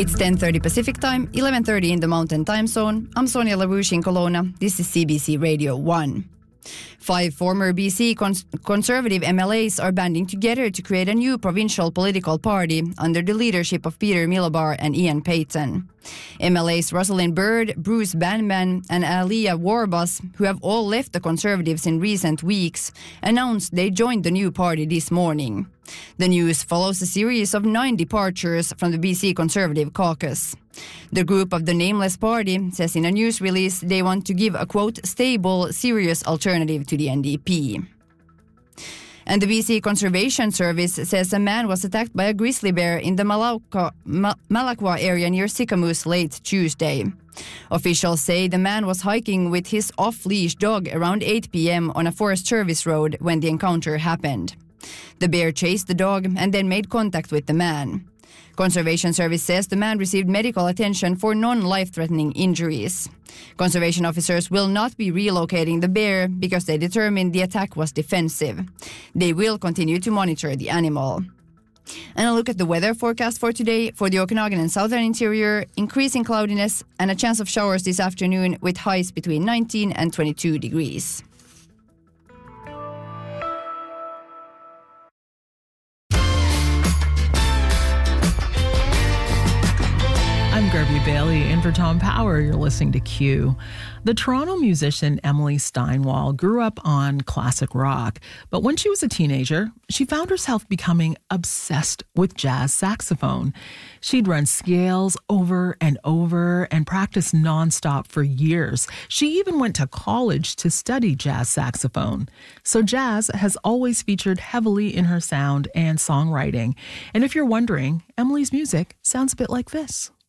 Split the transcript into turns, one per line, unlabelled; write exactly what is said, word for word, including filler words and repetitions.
It's ten thirty Pacific Time, eleven thirty in the Mountain Time Zone. I'm Sonia LaRouche in Kelowna. This is C B C Radio one. Five former B C cons- Conservative M L As are banding together to create a new provincial political party under the leadership of Peter Milobar and Ian Payton. M L As Rosalind Bird, Bruce Banman and Aliyah Warbus, who have all left the Conservatives in recent weeks, announced they joined the new party this morning. The news follows a series of nine departures from the B C Conservative caucus. The group of the Nameless Party says in a news release they want to give a, quote, stable, serious alternative to the N D P. And the B C Conservation Service says a man was attacked by a grizzly bear in the Malauka, Ma- Malakwa area near Sicamous late Tuesday. Officials say the man was hiking with his off-leash dog around eight p.m. on a Forest Service road when the encounter happened. The bear chased the dog and then made contact with the man. Conservation Service says the man received medical attention for non-life-threatening injuries. Conservation officers will not be relocating the bear because they determined the attack was defensive. They will continue to monitor the animal. And a look at the weather forecast for today for the Okanagan and southern interior, increasing cloudiness and a chance of showers this afternoon with highs between nineteen and twenty-two degrees.
I'm Garvey Bailey, in for Tom Power. You're listening to Q. The Toronto musician Emily Steinwall grew up on classic rock, but when she was a teenager, she found herself becoming obsessed with jazz saxophone. She'd run scales over and over and practice nonstop for years. She even went to college to study jazz saxophone. So jazz has always featured heavily in her sound and songwriting. And if you're wondering, Emily's music sounds a bit like this.